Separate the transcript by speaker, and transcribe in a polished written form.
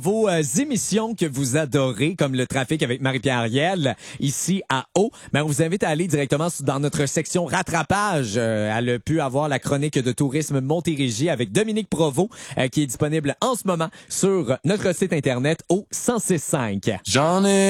Speaker 1: vos émissions que vous adorez, comme le trafic avec Marie-Pierre Ariel, ici à Eau, on vous invite à aller directement dans notre section rattrapage. Elle a pu avoir la chronique de tourisme Montérégie avec Dominique Provost, qui est disponible en ce moment sur notre site internet au 1065.
Speaker 2: J'en ai